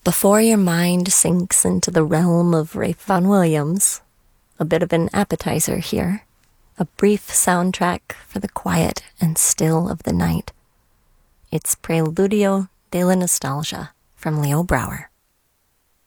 Before your mind sinks into the realm of Rafe Vaughan Williams, a bit of an appetizer here, a brief soundtrack for the quiet and still of the night. It's Preludio de la Nostalgia from Leo Brouwer.